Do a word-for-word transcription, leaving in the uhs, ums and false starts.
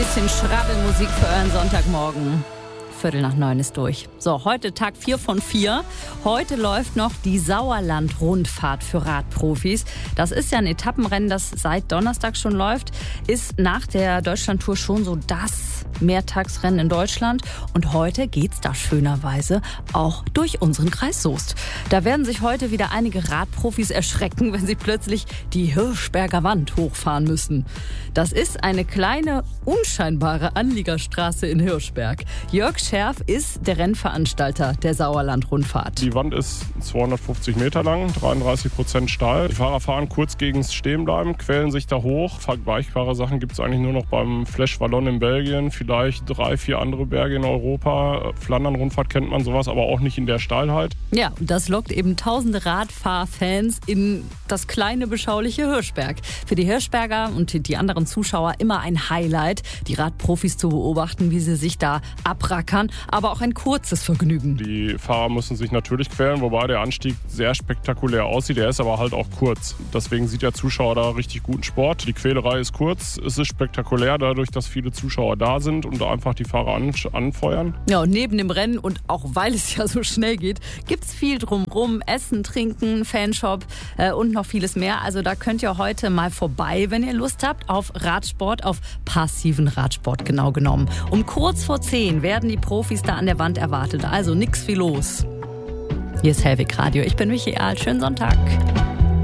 bisschen Schrabbelmusik für euren Sonntagmorgen. Viertel nach neun ist durch. So, heute Tag vier von vier. Heute läuft noch die Sauerland-Rundfahrt für Radprofis. Das ist ja ein Etappenrennen, das seit Donnerstag schon läuft. Ist nach der Deutschlandtour schon so das Mehrtagsrennen in Deutschland. Und heute geht's da schönerweise auch durch unseren Kreis Soest. Da werden sich heute wieder einige Radprofis erschrecken, wenn sie plötzlich die Hirschberger Wand hochfahren müssen. Das ist eine kleine, unscheinbare Anliegerstraße in Hirschberg. Jörg Scherf ist der Rennveranstalter der Sauerland-Rundfahrt. Die Wand ist zweihundertfünfzig Meter lang, dreiunddreißig Prozent steil. Die Fahrer fahren kurz gegens Stehenbleiben, quälen sich da hoch. Vergleichbare Sachen gibt es eigentlich nur noch beim Flèche Wallonne in Belgien, vielleicht drei, vier andere Berge in Europa. Flandern-Rundfahrt kennt man sowas, aber auch nicht in der Steilheit. Ja, das lockt eben tausende Radfahrfans in das kleine, beschauliche Hirschberg. Für die Hirschberger und die anderen Zuschauer immer ein Highlight, die Radprofis zu beobachten, wie sie sich da abrackern, aber auch ein kurzes Vergnügen. Die Fahrer müssen sich natürlich quälen, wobei der Anstieg sehr spektakulär aussieht. Der ist aber halt auch kurz. Deswegen sieht der Zuschauer da richtig guten Sport. Die Quälerei ist kurz, es ist spektakulär, dadurch, dass viele Zuschauer da sind und einfach die Fahrer an, anfeuern. Ja, und neben dem Rennen und auch weil es ja so schnell geht, gibt es viel drumherum. Essen, Trinken, Fanshop äh, und noch vieles mehr. Also da könnt ihr heute mal vorbei, wenn ihr Lust habt, auf Radsport, auf passiven Radsport genau genommen. Um kurz vor zehn werden die Profis da an der Wand erwartet. Also nix viel los. Hier ist Hellwig Radio. Ich bin Michi Ahl. Schönen Sonntag.